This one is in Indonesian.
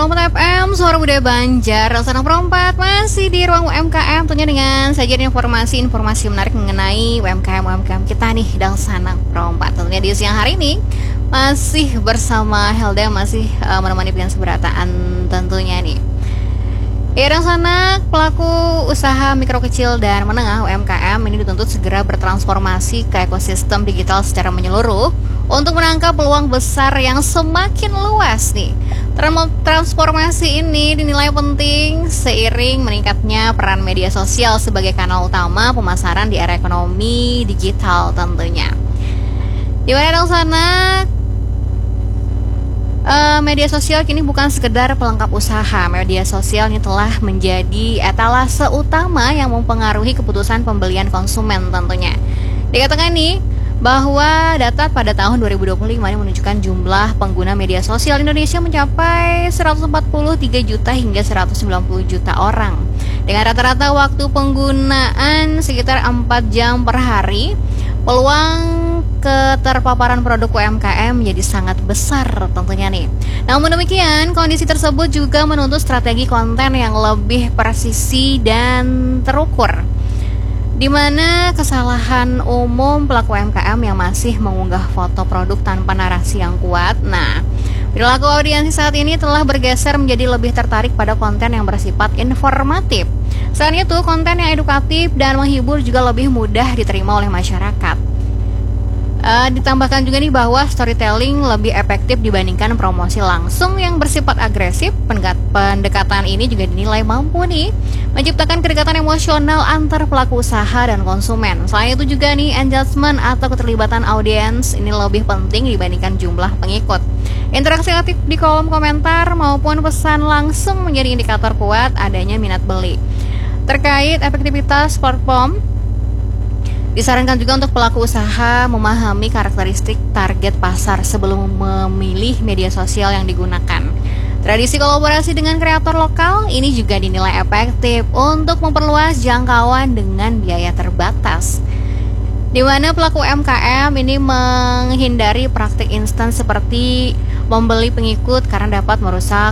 104 FM, Suara Budaya Banjar, Sana Perempat, masih di ruang UMKM, tentunya dengan sajian informasi menarik mengenai UMKM kita nih, dan Sana Perempat. Tentunya di siang hari ini, masih bersama Helda, masih menemani pilihan seberataan tentunya nih. Ya, dan sana pelaku usaha mikro kecil dan menengah UMKM ini dituntut segera bertransformasi ke ekosistem digital secara menyeluruh untuk menangkap peluang besar yang semakin luas nih. Transformasi ini dinilai penting seiring meningkatnya peran media sosial sebagai kanal utama pemasaran di era ekonomi digital tentunya. Di mana dong sana media sosial kini bukan sekedar pelengkap usaha. Media sosial ini telah menjadi etalase utama yang mempengaruhi keputusan pembelian konsumen tentunya. Dikatakan nih bahwa data pada tahun 2025 ini menunjukkan jumlah pengguna media sosial Indonesia mencapai 143 juta hingga 190 juta orang. Dengan rata-rata waktu penggunaan sekitar 4 jam per hari, peluang keterpaparan produk UMKM menjadi sangat besar tentunya nih. Namun demikian, kondisi tersebut juga menuntut strategi konten yang lebih presisi dan terukur, di mana kesalahan umum pelaku UMKM yang masih mengunggah foto produk tanpa narasi yang kuat. Nah, perilaku audiens saat ini telah bergeser menjadi lebih tertarik pada konten yang bersifat informatif. Selain itu, konten yang edukatif dan menghibur juga lebih mudah diterima oleh masyarakat. Ditambahkan juga nih bahwa storytelling lebih efektif dibandingkan promosi langsung yang bersifat agresif. Pendekatan ini juga dinilai mampu nih menciptakan kedekatan emosional antar pelaku usaha dan konsumen. Selain itu juga nih, engagement atau keterlibatan audiens ini lebih penting dibandingkan jumlah pengikut. Interaksi aktif di kolom komentar maupun pesan langsung menjadi indikator kuat adanya minat beli. Terkait efektivitas platform, disarankan juga untuk pelaku usaha memahami karakteristik target pasar sebelum memilih media sosial yang digunakan. Tradisi kolaborasi dengan kreator lokal ini juga dinilai efektif untuk memperluas jangkauan dengan biaya terbatas, di mana pelaku UMKM ini menghindari praktik instan seperti membeli pengikut karena dapat merusak